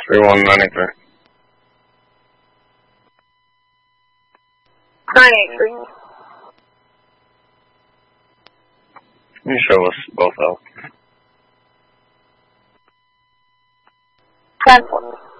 3193. 983. Can you show us both out? 1040.